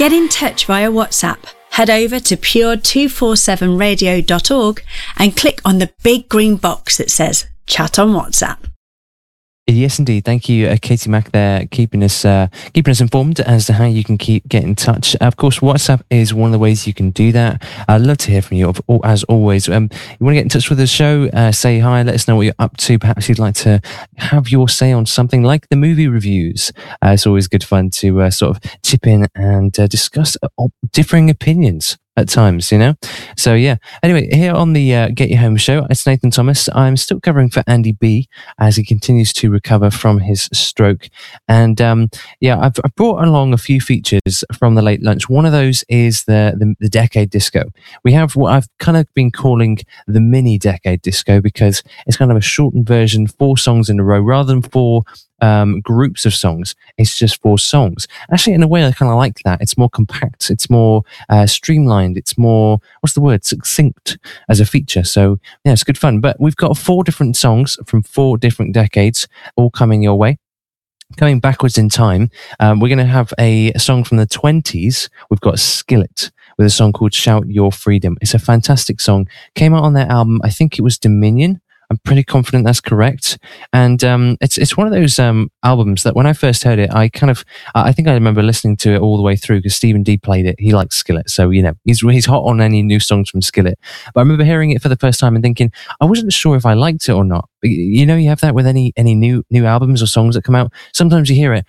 Get in touch via WhatsApp. Head over to pure247radio.org and click on the big green box that says Chat on WhatsApp. Yes, indeed. Thank you, Katie Mack, there, keeping us informed as to how you can get in touch. Of course, WhatsApp is one of the ways you can do that. I'd love to hear from you, as always. You want to get in touch with the show, say hi, let us know what you're up to. Perhaps you'd like to have your say on something like the movie reviews. It's always good fun to sort of chip in and discuss differing opinions at times, you know? So yeah, anyway, here on the Get You Home show, it's Nathan Thomas. I'm still covering for Andy B as he continues to recover from his stroke. And I've brought along a few features from the late lunch. One of those is the Decade Disco. We have what I've kind of been calling the mini Decade Disco because it's kind of a shortened version, 4 songs in a row, rather than 4 groups of songs. It's just 4 songs. Actually, in a way, I kind of like that. It's more compact. It's more streamlined. It's more, succinct as a feature. So yeah, it's good fun. But we've got 4 different songs from 4 different decades, all coming your way. Coming backwards in time, we're going to have a song from the 20s. We've got Skillet with a song called Shout Your Freedom. It's a fantastic song. Came out on their album, I think it was Dominion. I'm pretty confident that's correct. And it's one of those albums that when I first heard it, I think I remember listening to it all the way through because Stephen D played it. He likes Skillet. So, you know, he's hot on any new songs from Skillet. But I remember hearing it for the first time and thinking, I wasn't sure if I liked it or not. You know, you have that with any new albums or songs that come out. Sometimes you hear it